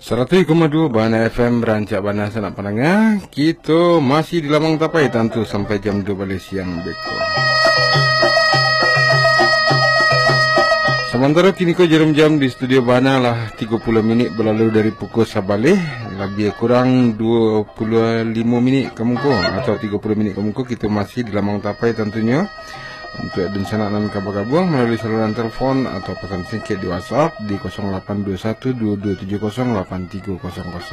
101,2 Bana FM Rancak Bana Sanak Pandangan. Kita masih di Lamang Tapai tentu sampai jam 2 balik siang beko. Sementara kini ko jam di studio Bana lah 30 minit berlalu dari pukul Sabaleh, lebih kurang 25 minit kamu ko atau 30 minit kamu ko. Kita masih di Lamang Tapai tentunya. Untuk dan sanak nami kabar-kabar melalui saluran telefon atau pesan singkat di WhatsApp di 0821 2270 8300.